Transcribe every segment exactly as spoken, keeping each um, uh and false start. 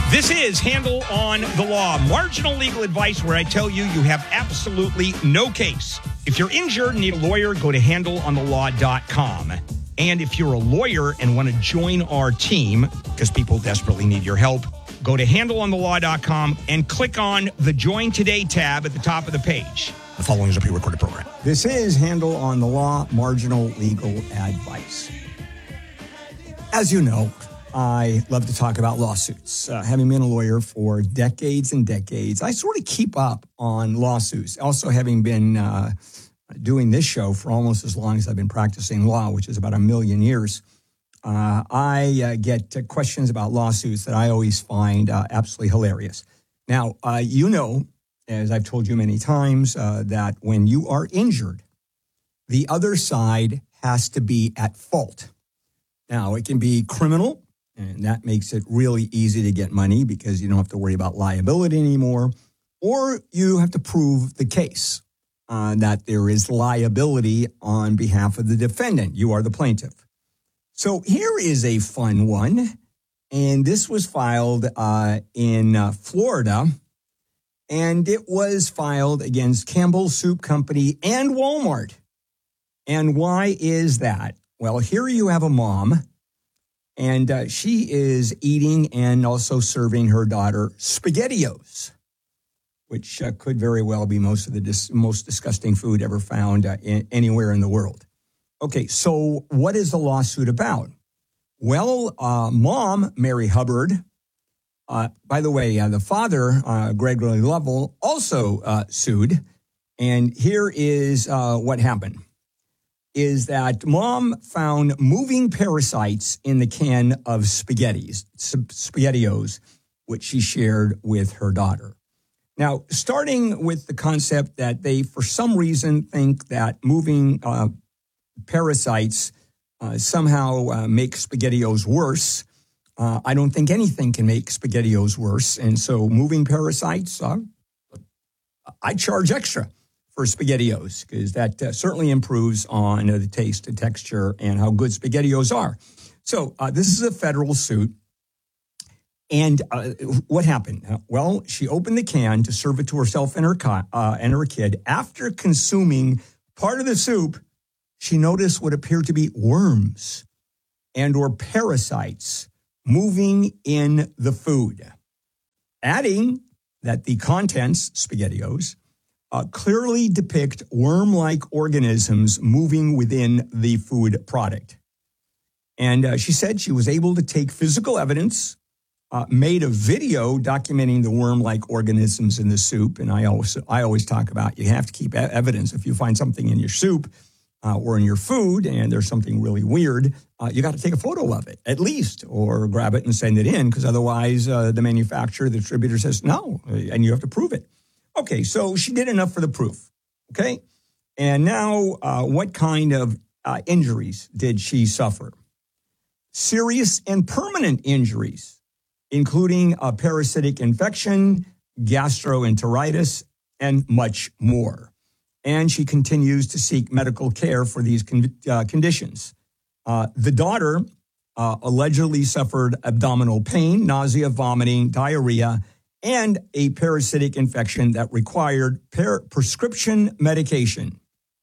This is Handle on the Law, marginal legal advice where I tell you you have absolutely no case. If you're injured and need a lawyer, go to handle on the law dot com. And if you're a lawyer and want to join our team, because people desperately need your help, go to handle on the law dot com and click on the Join Today tab at the top of the page. The following is a pre-recorded program. This is Handle on the Law, marginal legal advice. As you know, I love to talk about lawsuits. Uh, having been a lawyer for decades and decades, I sort of keep up on lawsuits. Also, having been uh, doing this show for almost as long as I've been practicing law, which is about a million years, uh, I uh, get uh, questions about lawsuits that I always find uh, absolutely hilarious. Now, uh, you know, as I've told you many times, uh, that when you are injured, the other side has to be at fault. Now, it can be criminal. And that makes it really easy to get money because you don't have to worry about liability anymore. Or you have to prove the case uh, that there is liability on behalf of the defendant. You are the plaintiff. So here is a fun one. And this was filed uh, in uh, Florida. And it was filed against Campbell's Soup Company and Walmart. And why is that? Well, here you have a mom. And uh, she is eating and also serving her daughter SpaghettiOs, which uh, could very well be most of the dis- most disgusting food ever found uh, in- anywhere in the world. Okay, so what is the lawsuit about? Well, uh, mom, Mary Hubbard, uh, by the way, uh, the father, uh, Gregory Lovell, also uh, sued. And here is uh, what happened. Is that mom found moving parasites in the can of spaghettis, SpaghettiOs, which she shared with her daughter. Now, starting with the concept that they, for some reason, think that moving uh, parasites uh, somehow uh, make SpaghettiOs worse. Uh, I don't think anything can make SpaghettiOs worse. And so moving parasites, uh, I charge extra for SpaghettiOs, because that uh, certainly improves on uh, the taste and texture and how good SpaghettiOs are. So uh, this is a federal suit. And uh, what happened? Uh, well, she opened the can to serve it to herself and her, co- uh, and her kid. After consuming part of the soup, she noticed what appeared to be worms and or parasites moving in the food, adding that the contents, SpaghettiOs, Uh, clearly depict worm-like organisms moving within the food product. And uh, she said she was able to take physical evidence, uh, made a video documenting the worm-like organisms in the soup. And I always, I always talk about you have to keep e- evidence. If you find something in your soup uh, or in your food and there's something really weird, uh, you got to take a photo of it at least, or grab it and send it in, because otherwise uh, the manufacturer, the distributor says no, and you have to prove it. Okay, so she did enough for the proof, okay? And now uh, what kind of uh, injuries did she suffer? Serious and permanent injuries, including a parasitic infection, gastroenteritis, and much more. And she continues to seek medical care for these con- uh, conditions. Uh, the daughter uh, allegedly suffered abdominal pain, nausea, vomiting, diarrhea, and a parasitic infection that required per- prescription medication.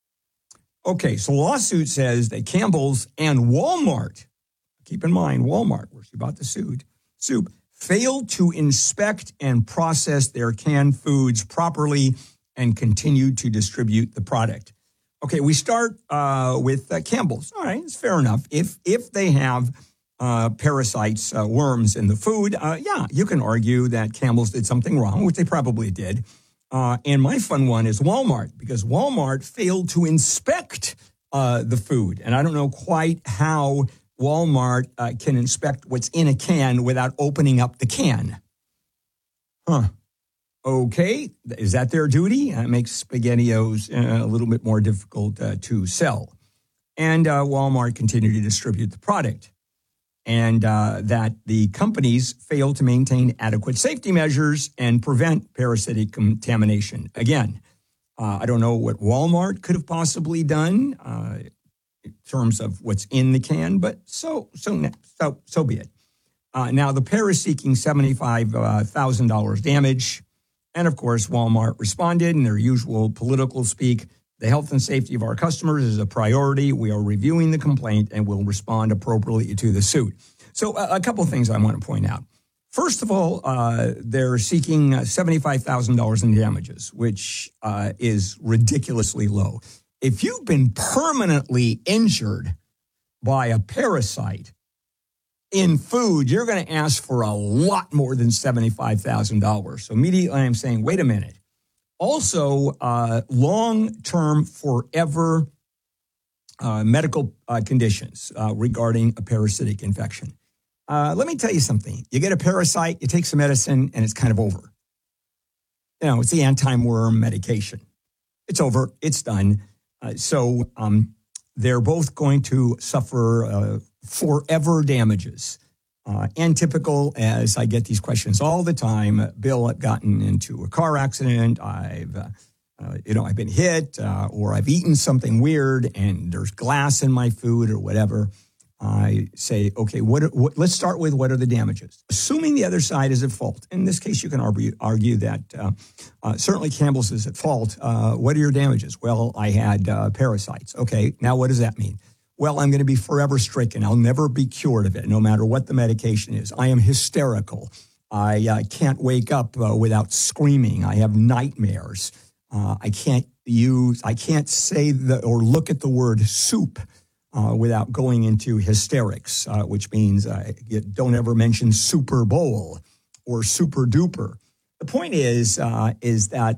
Okay, so the lawsuit says that Campbell's and Walmart, keep in mind Walmart, where she bought the soup, soup, failed to inspect and process their canned foods properly and continued to distribute the product. Okay, we start uh, with uh, Campbell's. All right, it's fair enough. If if they have Uh, parasites, uh, worms in the food, uh, yeah, you can argue that Campbell's did something wrong, which they probably did. Uh, and my fun one is Walmart, because Walmart failed to inspect uh, the food. And I don't know quite how Walmart uh, can inspect what's in a can without opening up the can. Huh. Okay, is that their duty? That makes SpaghettiOs uh, a little bit more difficult uh, to sell. And uh, Walmart continued to distribute the product. And uh, that the companies fail to maintain adequate safety measures and prevent parasitic contamination. Again, uh, I don't know what Walmart could have possibly done uh, in terms of what's in the can, but so so so so be it. Uh, now, the pair is seeking seventy-five thousand dollars damage. And, of course, Walmart responded in their usual political speak. The health and safety of our customers is a priority. We are reviewing the complaint and will respond appropriately to the suit. So uh, a couple of things I want to point out. First of all, uh, they're seeking seventy-five thousand dollars in damages, which uh, is ridiculously low. If you've been permanently injured by a parasite in food, you're going to ask for a lot more than seventy-five thousand dollars. So immediately I'm saying, wait a minute. Also, uh, long-term, forever uh, medical uh, conditions uh, regarding a parasitic infection. Uh, let me tell you something. You get a parasite, you take some medicine, and it's kind of over. You know, it's the anti-worm medication. It's over. It's done. Uh, so um, they're both going to suffer uh, forever damages. Uh, and typical, as I get these questions all the time, Bill, I've gotten into a car accident, I've, uh, uh, you know, I've been hit, uh, or I've eaten something weird, and there's glass in my food or whatever. I say, okay, what, what? Let's start with what are the damages? Assuming the other side is at fault. In this case, you can argue, argue that uh, uh, certainly Campbell's is at fault. Uh, what are your damages? Well, I had uh, parasites. Okay, now what does that mean? Well, I'm going to be forever stricken. I'll never be cured of it, no matter what the medication is. I am hysterical. I uh, can't wake up uh, without screaming. I have nightmares. Uh, I can't use, I can't say the, or look at the word soup uh, without going into hysterics, uh, which means uh, you don't ever mention Super Bowl or Super Duper. The point is, uh, is that,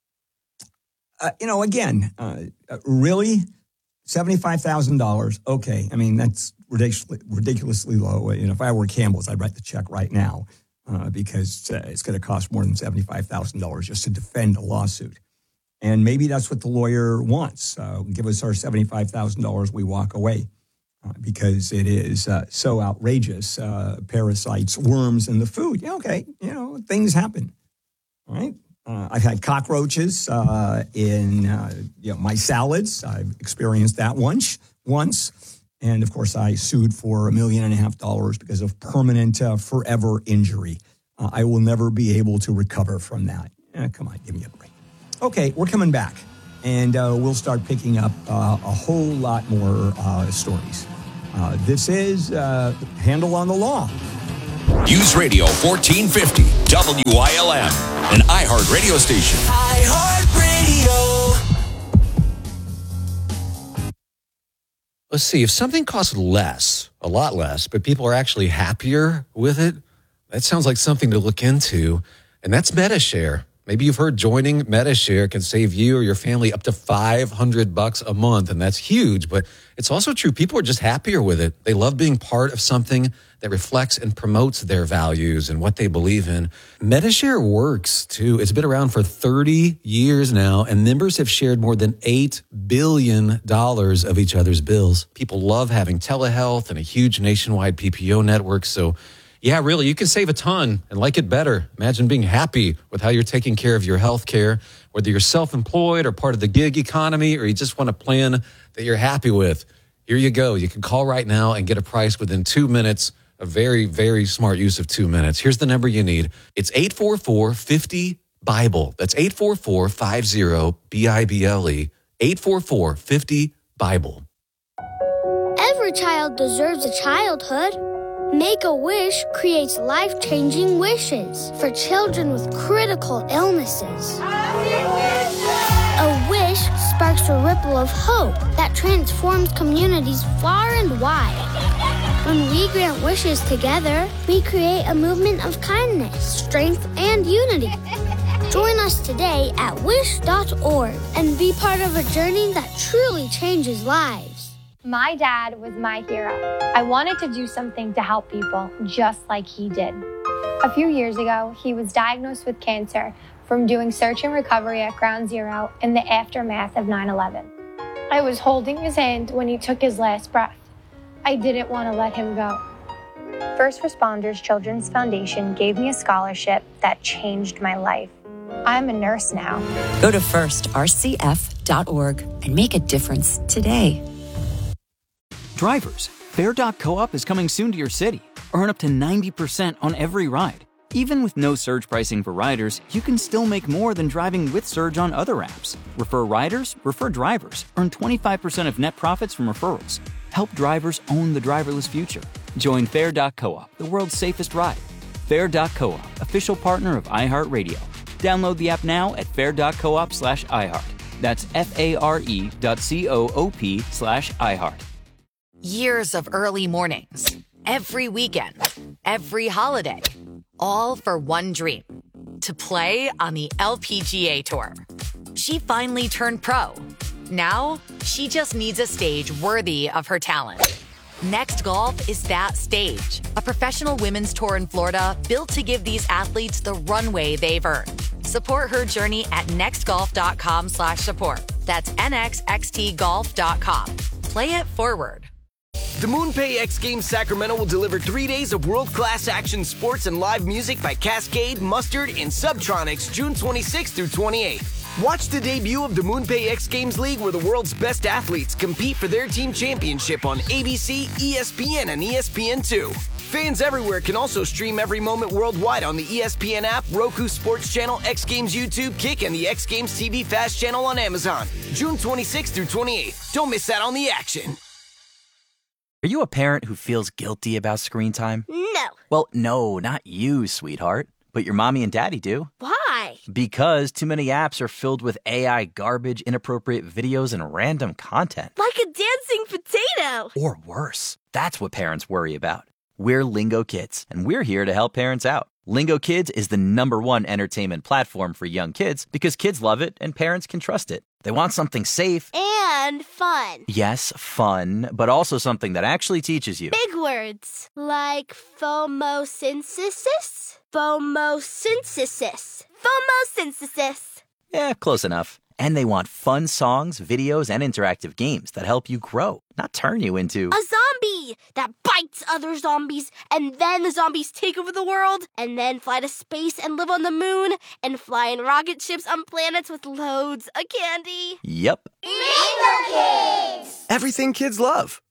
uh, you know, again, uh, really, seventy-five thousand dollars, okay. I mean, that's ridiculously, ridiculously low. You know, if I were Campbell's, I'd write the check right now uh, because uh, it's going to cost more than seventy-five thousand dollars just to defend a lawsuit. And maybe that's what the lawyer wants. Uh, give us our seventy-five thousand dollars, we walk away uh, because it is uh, so outrageous. Uh, parasites, worms in the food. Yeah, okay, you know, things happen, all right? Uh, I've had cockroaches uh, in uh, you know, my salads. I've experienced that once. Once, and of course, I sued for a million and a half dollars because of permanent, uh, forever injury. Uh, I will never be able to recover from that. Eh, come on, give me a break. Okay, we're coming back, and uh, we'll start picking up uh, a whole lot more uh, stories. Uh, this is uh, Handle on the Law. News Radio fourteen fifty, W I L M, an iHeart radio station. iHeart Radio. Let's see, if something costs less, a lot less, but people are actually happier with it, that sounds like something to look into, and that's MediShare. Maybe you've heard joining MediShare can save you or your family up to five hundred bucks a month, and that's huge, but it's also true. People are just happier with it. They love being part of something that reflects and promotes their values and what they believe in. MediShare works, too. It's been around for thirty years now, and members have shared more than eight billion dollars of each other's bills. People love having telehealth and a huge nationwide P P O network, so yeah, really, you can save a ton and like it better. Imagine being happy with how you're taking care of your health care, whether you're self-employed or part of the gig economy, or you just want a plan that you're happy with. Here you go. You can call right now and get a price within two minutes. A very, very smart use of two minutes. Here's the number you need. It's eight four four, five zero, BIBLE. That's eight four four, five zero, B I B L E. eight four four, five zero, BIBLE. Every child deserves a childhood. Make-A-Wish creates life-changing wishes for children with critical illnesses. A wish sparks a ripple of hope that transforms communities far and wide. When we grant wishes together, we create a movement of kindness, strength, and unity. Join us today at wish dot org and be part of a journey that truly changes lives. My dad was my hero. I wanted to do something to help people just like he did. A few years ago, he was diagnosed with cancer from doing search and recovery at Ground Zero in the aftermath of nine eleven. I was holding his hand when he took his last breath. I didn't want to let him go. First Responders Children's Foundation gave me a scholarship that changed my life. I'm a nurse now. Go to first R C F dot org and make a difference today. Drivers, Fare dot coop is coming soon to your city. Earn up to ninety percent on every ride. Even with no surge pricing for riders, you can still make more than driving with Surge on other apps. Refer riders, refer drivers. Earn twenty-five percent of net profits from referrals. Help drivers own the driverless future. Join Fare dot coop, the world's safest ride. Fare dot coop, official partner of iHeartRadio. Download the app now at fare dot coop slash iHeart. That's F-A-R-E dot C-O-O-P slash iHeart. Years of early mornings, every weekend, every holiday, all for one dream, to play on the L P G A Tour. She finally turned pro. Now, she just needs a stage worthy of her talent. Next Golf is that stage, a professional women's tour in Florida built to give these athletes the runway they've earned. Support her journey at nextgolf.com slash support. That's N X X T golf dot com. Play it forward. The MoonPay X Games Sacramento will deliver three days of world-class action sports and live music by Cascade, Mustard, and Subtronics June twenty-sixth through twenty-eighth. Watch the debut of the MoonPay X Games League where the world's best athletes compete for their team championship on A B C, E S P N, and E S P N two. Fans everywhere can also stream every moment worldwide on the E S P N app, Roku Sports Channel, X Games YouTube, Kick, and the X Games T V Fast Channel on Amazon. June twenty-sixth through twenty-eighth. Don't miss out on the action. Are you a parent who feels guilty about screen time? No. Well, no, not you, sweetheart. But your mommy and daddy do. Why? Because too many apps are filled with A I garbage, inappropriate videos, and random content. Like a dancing potato. Or worse. That's what parents worry about. We're Lingo Kids, and we're here to help parents out. Lingo Kids is the number one entertainment platform for young kids because kids love it and parents can trust it. They want something safe. And fun. Yes, fun, but also something that actually teaches you. Big words. Like phomosynthesis? Phomosynthesis. Phomosynthesis. Yeah, close enough. And they want fun songs, videos, and interactive games that help you grow, not turn you into a zombie that bites other zombies, and then the zombies take over the world, and then fly to space and live on the moon, and fly in rocket ships on planets with loads of candy. Yep. Lingo Kids! Everything kids love.